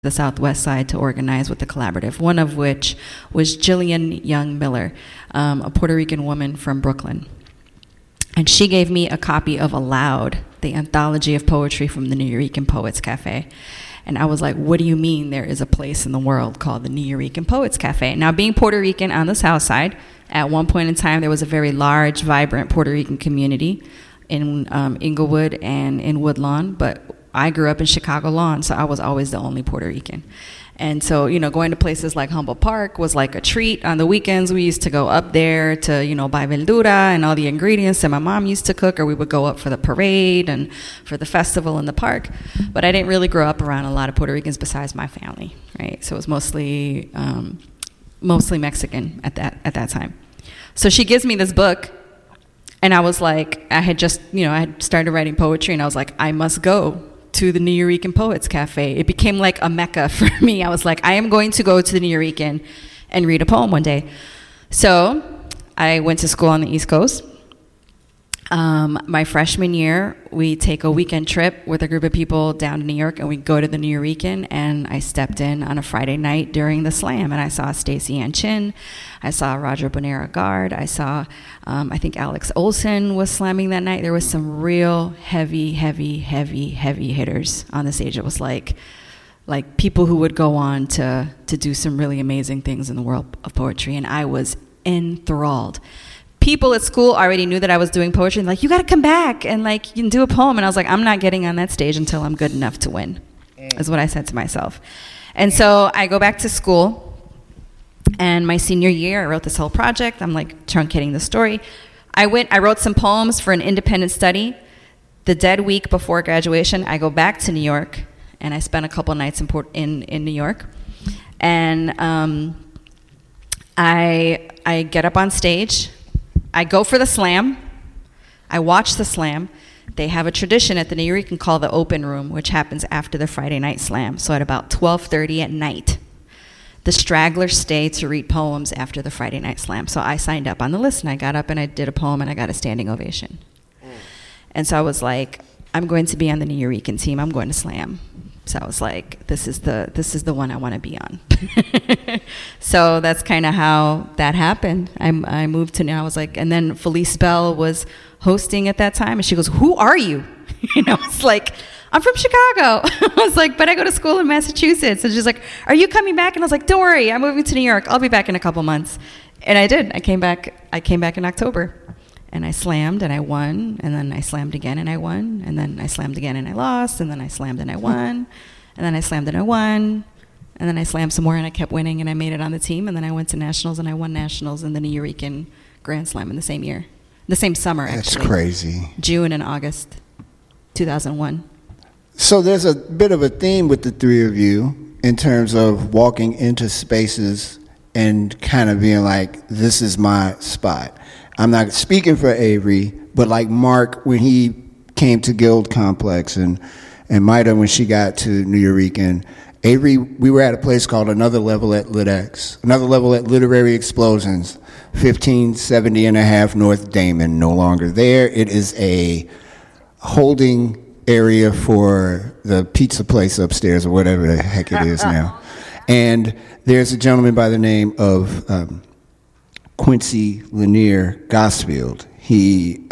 the Southwest side to organize with the collaborative, one of which was Jillian Young Miller, a Puerto Rican woman from Brooklyn. And she gave me a copy of Aloud, the anthology of poetry from the Nuyorican Poets Cafe. And I was like, what do you mean there is a place in the world called the Nuyorican Poets Cafe? Now, being Puerto Rican on the South Side, at one point in time, there was a very large, vibrant Puerto Rican community in Inglewood and in Woodlawn, but I grew up in Chicago Lawn, so I was always the only Puerto Rican. And so, going to places like Humboldt Park was like a treat. On the weekends, we used to go up there to, buy verdura and all the ingredients that my mom used to cook, or we would go up for the parade and for the festival in the park. But I didn't really grow up around a lot of Puerto Ricans besides my family, right? So it was mostly Mexican at that time. So she gives me this book, and I was like, I had just, I had started writing poetry, and I was like, I must go to the Nuyorican Poets Cafe. It became like a mecca for me. I was like, I am going to go to the Nuyorican and read a poem one day. So I went to school on the East Coast. My freshman year, we take a weekend trip with a group of people down to New York, and we go to the Nuyorican, and I stepped in on a Friday night during the slam, and I saw Stacey Ann Chin, I saw Roger Bonera Guard, I saw, I think Alex Olson was slamming that night. There was some real heavy hitters on the stage. It was like people who would go on to do some really amazing things in the world of poetry, and I was enthralled. People at school already knew that I was doing poetry, and like, you got to come back and you can do a poem. And I was like, I'm not getting on that stage until I'm good enough to win, is what I said to myself. And so I go back to school, and my senior year, I wrote this whole project. I'm like truncating the story. I wrote some poems for an independent study. The dead week before graduation, I go back to New York, and I spent a couple nights in New York. And I get up on stage. I go for the slam. I watch the slam. They have a tradition at the Nuyorican called the open room, which happens after the Friday night slam. So at about 12:30 at night, the stragglers stay to read poems after the Friday night slam. So I signed up on the list, and I got up and I did a poem, and I got a standing ovation. And so I was like, I'm going to be on the Nuyorican team. I'm going to slam. So I was like, this is the one I want to be on. So that's kind of how that happened. I moved to, I was like, and then Felice Bell was hosting at that time, and she goes, who are you? It's like, I'm from Chicago. I was like, but I go to school in Massachusetts. And she's like, are you coming back? And I was like, don't worry, I'm moving to New York. I'll be back in a couple months. And I did. I came back in October. And I slammed and I won, and then I slammed again and I won, and then I slammed again and I lost, and then I slammed and I won, and then I slammed and I won, and then I slammed some more and I kept winning, and I made it on the team, and then I went to nationals and I won nationals in the Nuyorican Grand Slam in the same year, the same summer actually. That's crazy. June and August 2001. So there's a bit of a theme with the three of you in terms of walking into spaces and kind of being like, this is my spot. I'm not speaking for Avery, but like Mark, when he came to Guild Complex, and Maida, when she got to Nuyorican, Avery, we were at a place called Another Level at LitX, Another Level at Literary Explosions, 1570 and a half North Damon, no longer there. It is a holding area for the pizza place upstairs, or whatever the heck it is now. And there's a gentleman by the name of Quincy Lanier Gosfield. He,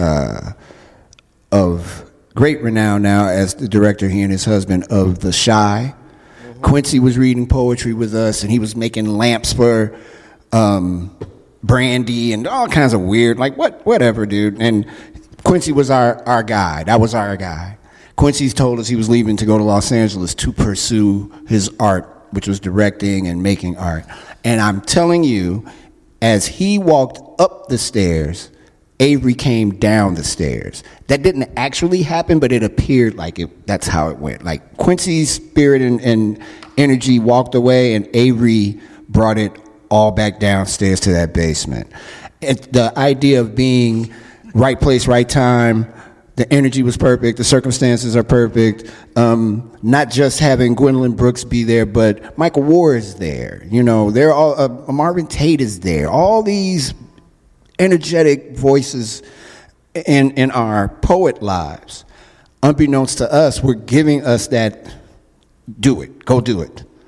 of great renown now as the director, he and his husband, of The Chi. Quincy was reading poetry with us, and he was making lamps for brandy and all kinds of weird, whatever, dude. And Quincy was our guy. That was our guy. Quincy's told us he was leaving to go to Los Angeles to pursue his art, which was directing and making art. And I'm telling you, as he walked up the stairs, Avery came down the stairs. That didn't actually happen, but it appeared like that's how it went. Like Quincy's spirit and energy walked away, and Avery brought it all back downstairs to that basement. The idea of being right place, right time, the energy was perfect, the circumstances are perfect. Not just having Gwendolyn Brooks be there, but Michael Moore is there. They're all, Marvin Tate is there. All these energetic voices in our poet lives, unbeknownst to us, were giving us that, do it, go do it.